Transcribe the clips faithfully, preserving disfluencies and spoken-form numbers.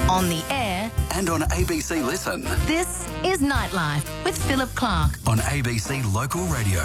on the air, and on A B C Listen. this is Nightlife with Philip Clark. On A B C Local Radio.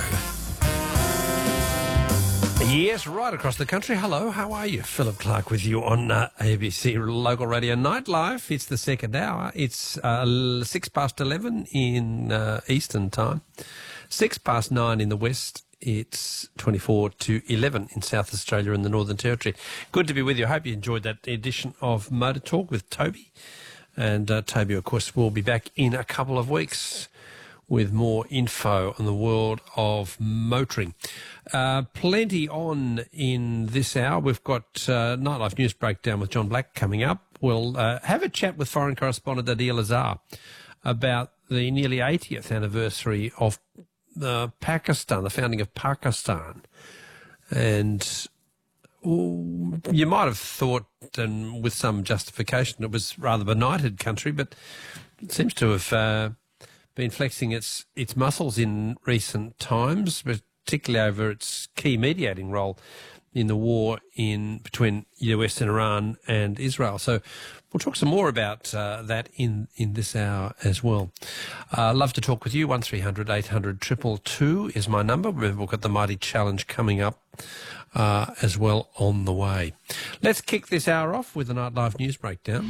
Yes, right across the country. Hello, how are you? Philip Clark with you on uh, A B C Local Radio Nightlife. It's the second hour. It's uh, six past eleven in uh, Eastern Time, six past nine in the West. It's twenty-four to eleven in South Australia and the Northern Territory. Good to be with you. I hope you enjoyed that edition of Motor Talk with Toby. And uh, Toby, of course, will be back in a couple of weeks with more info on the world of motoring. Uh, plenty on in this hour. We've got uh, Nightlife News Breakdown with John Black coming up. We'll uh, have a chat with foreign correspondent Adil Azhar about the nearly eightieth anniversary of uh, Pakistan, the founding of Pakistan. And ooh, you might have thought, and with some justification, it was rather a benighted country, but it seems to have uh, been flexing its its muscles in recent times, particularly over its key mediating role in the war in between U S and Iran and Israel. So we'll talk some more about uh, that in, in this hour as well. Uh, love to talk with you. one three hundred eight hundred two two two is my number. We've got the Mighty Challenge coming up uh, as well on the way. Let's kick this hour off with the Nightlife News Breakdown.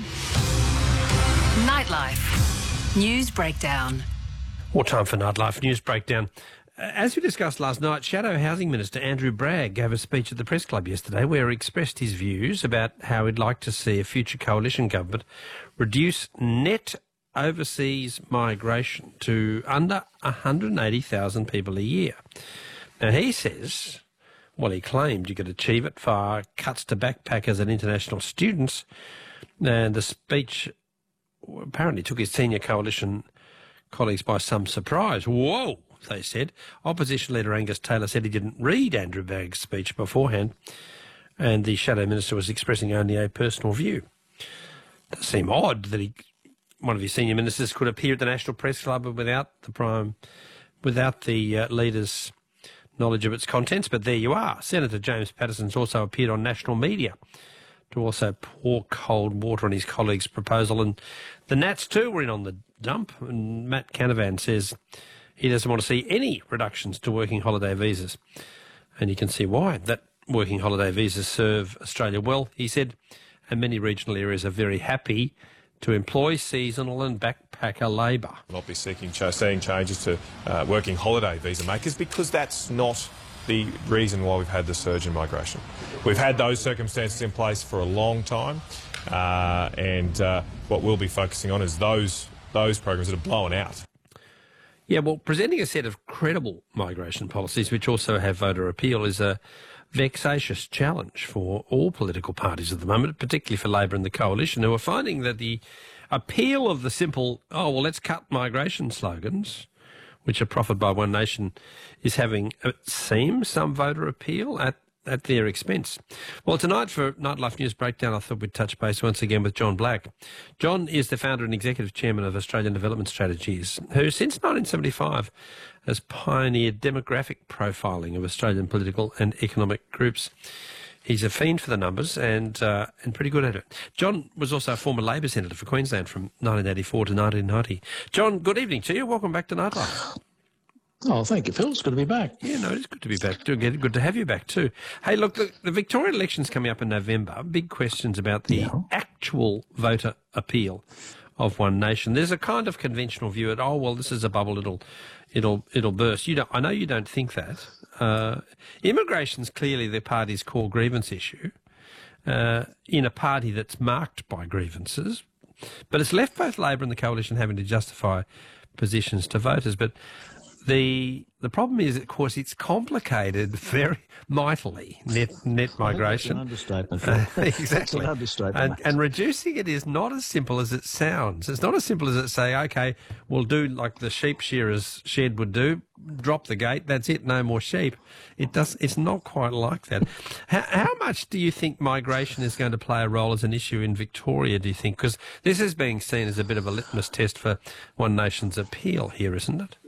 Nightlife News Breakdown. More time for Nightlife News Breakdown. As we discussed last night, Shadow Housing Minister Andrew Bragg gave a speech at the Press Club yesterday where he expressed his views about how he'd like to see a future coalition government reduce net overseas migration to under one hundred eighty thousand people a year. Now, he says, well, he claimed you could achieve it via cuts to backpackers and international students, and the speech apparently took his senior coalition colleagues by some surprise. Whoa, they said. Opposition leader Angus Taylor said he didn't read Andrew Bragg's speech beforehand, and the Shadow Minister was expressing only a personal view. It does seem odd that he, one of his senior ministers could appear at the National Press Club without the prime, without the uh, leader's knowledge of its contents, but there you are. Senator James Patterson's also appeared on national media to also pour cold water on his colleague's proposal, and the Nats too were in on the dump, and Matt Canavan says he doesn't want to see any reductions to working holiday visas, and you can see why. That working holiday visas serve Australia well, he said, and many regional areas are very happy to employ seasonal and backpacker labour. Not be seeking ch- seeing changes to uh, working holiday visa makers, because that's not the reason why we've had the surge in migration. We've had those circumstances in place for a long time, uh, and uh, what we'll be focusing on is those those programs that are blown out. Yeah, well, presenting a set of credible migration policies which also have voter appeal is a vexatious challenge for all political parties at the moment, particularly for Labor and the Coalition, who are finding that the appeal of the simple, oh, well, let's cut migration slogans, which are proffered by One Nation, is having, it seems, some voter appeal at, at their expense. Well, tonight for Nightlife News Breakdown, I thought we'd touch base once again with John Black. John is the founder and executive chairman of Australian Development Strategies, who since nineteen seventy-five has pioneered demographic profiling of Australian political and economic groups. He's a fiend for the numbers and uh, and pretty good at it. John was also a former Labor senator for Queensland from nineteen eighty-four to nineteen ninety. John, good evening to you. Welcome back to Nightlife. Oh, thank you, Phil. It's good to be back. Yeah, no, it's good to be back. Good good to have you back too. Hey, look, the, the Victorian election's coming up in November. Big questions about the yeah. actual voter appeal of One Nation. There's a kind of conventional view that, oh, well, this is a bubble, it'll it'll it'll burst. You don't, I know you don't think that. Uh, immigration's clearly the party's core grievance issue uh, in a party that's marked by grievances, but it's left both Labor and the Coalition having to justify positions to voters. But the the problem is, of course, it's complicated very mightily, net net migration. That's an understatement, Phil. Uh, exactly. That's an understatement. And, and reducing it is not as simple as it sounds. It's not as simple as it say, okay, we'll do like the sheep shearer's shed would do, drop the gate, that's it, no more sheep. It does. It's not quite like that. How, how much do you think migration is going to play a role as an issue in Victoria, do you think? Because this is being seen as a bit of a litmus test for One Nation's appeal here, isn't it?